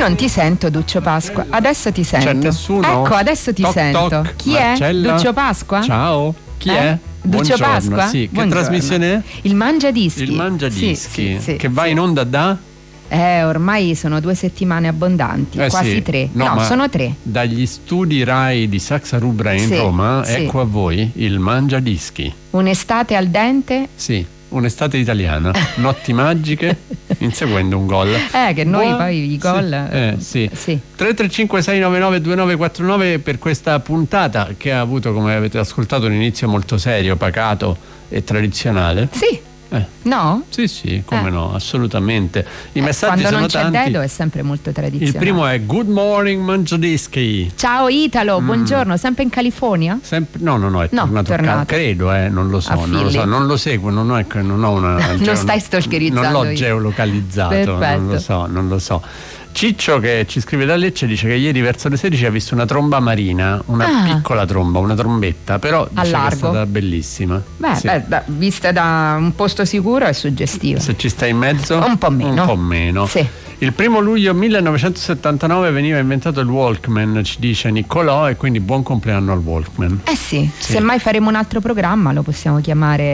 non ti sento, Duccio Pasqua. Adesso ti sento. C'è nessuno? Ecco, adesso ti sento. Toc. Chi Marcella? è? Duccio Pasqua? Ciao. Chi è? Duccio Buongiorno. Pasqua? Sì. Che Buongiorno. trasmissione è? Il Mangiadischi. Il Mangiadischi. Sì, che va in onda da? Ormai sono 2 settimane abbondanti, quasi sì. 3. No, No, sono 3. Dagli studi Rai di Saxa Rubra in Sì, Roma, sì. ecco a voi il Mangiadischi. Un'estate al dente? Sì, un'estate italiana, notti magiche, inseguendo un gol. Che noi poi i gol. Sì. Sì. 335 699 2949 per questa puntata che ha avuto, come avete ascoltato, un inizio molto serio, pacato e tradizionale. Sì. No? Sì, come no, assolutamente. I messaggi Quando sono non c'è tanti. Dedo è sempre molto tradizionale. Il primo è Good morning Mangiadischi. Ciao Italo, buongiorno, sempre in California? No, è tornato. Credo, non lo so, non lo seguo, non ho una. Non stai stalkerizzando. Non l'ho geolocalizzato, Perfetto. non lo so. Ciccio, che ci scrive da Lecce, dice che ieri verso le 16 ha visto una tromba marina, una piccola tromba, una trombetta, però dice che è stata bellissima. Vista da un posto sicuro è suggestiva. Se ci stai in mezzo? Un po' meno. Sì. Il 1 luglio 1979 veniva inventato il Walkman, ci dice Niccolò, e quindi buon compleanno al Walkman. Sì. Se mai faremo un altro programma lo possiamo chiamare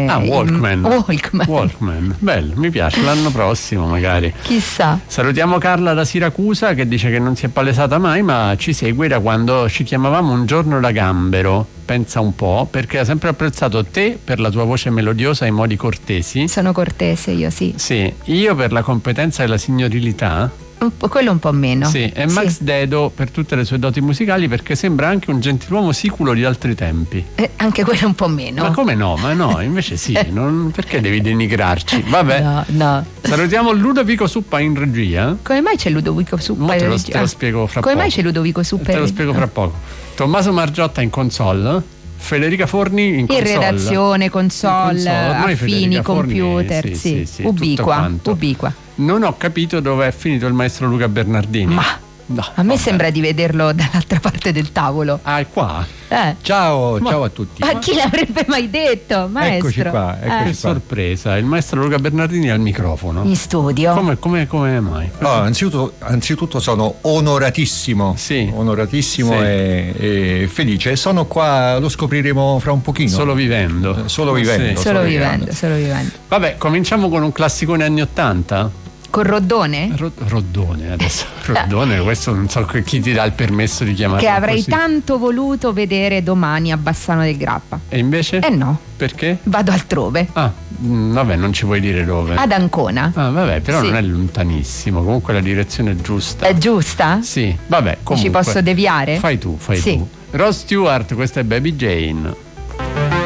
Walkman. Bello, mi piace, l'anno prossimo magari. Chissà. Salutiamo Carla da Siracusa, che dice che non si è palesata mai, ma ci segue da quando ci chiamavamo Un giorno da Gambero. Pensa un po', perché ha sempre apprezzato te per la tua voce melodiosa e i modi cortesi. Sono cortese io, sì. Sì, io per la competenza e la signorilità. Quello un po' meno. Sì, e Max Dedo per tutte le sue doti musicali, perché sembra anche un gentiluomo siculo di altri tempi. Anche quello un po' meno. Ma come no? Ma no, invece sì, perché devi denigrarci? Vabbè. No. Salutiamo Ludovico Suppa in regia. Come mai c'è Ludovico Suppa in regia? Te lo spiego fra poco. Come mai c'è Ludovico Suppa in regia? Te lo spiego fra poco. Tommaso Margiotta in console, Federica Forni in console. In redazione, console, affini, computer, sì. Ubiqua. Non ho capito dove è finito il maestro Luca Bernardini. No, a me sembra di vederlo dall'altra parte del tavolo. Ah, è qua? Ciao a tutti. Ma chi l'avrebbe mai detto, maestro? Eccoci qua. Che sorpresa, il maestro Luca Bernardini al microfono. In studio. Come mai? Anzitutto sono onoratissimo. Sì. Onoratissimo e felice. Sono qua, lo scopriremo fra un pochino. Solo vivendo. Solo vivendo. Vabbè, cominciamo con un classicone anni 80. Con Roddone? Roddone adesso. Roddone, questo non so chi ti dà il permesso di chiamarlo che avrei così. Tanto voluto vedere domani a Bassano del Grappa. E invece? No. Perché? Vado altrove. Vabbè, non ci puoi dire dove. Ad Ancona. Vabbè, però non è lontanissimo. Comunque la direzione è giusta. È giusta? Sì, vabbè, comunque. Ci posso deviare? Fai tu. Rod Stewart, questa è Baby Jane.